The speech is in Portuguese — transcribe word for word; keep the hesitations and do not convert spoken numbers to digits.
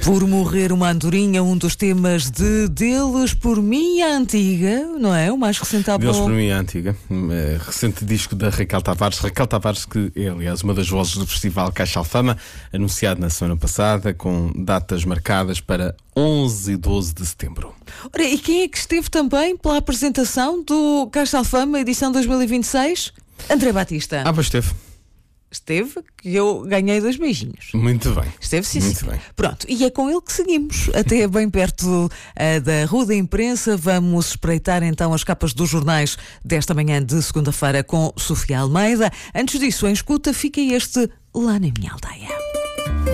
Por morrer uma andorinha, um dos temas de Deles por Mim, a antiga, não é? O mais recente álbum. Deles por Mim, a antiga. É, recente disco da Raquel Tavares. Raquel Tavares, que é, aliás, uma das vozes do Festival Caixa Alfama, anunciado na semana passada, com datas marcadas para onze e doze de setembro. Ora, e quem é que esteve também pela apresentação do Caixa Alfama, edição dois mil e vinte e seis? André Batista. Ah, pois esteve. Esteve, que eu ganhei dois beijinhos. Muito bem. Esteve, sim, Muito sim. bem. Pronto, e é com ele que seguimos, até bem perto uh, da Rua da Imprensa. Vamos espreitar então as capas dos jornais desta manhã de segunda-feira com Sofia Almeida. Antes disso, em escuta, fica este Lá na Minha Aldeia.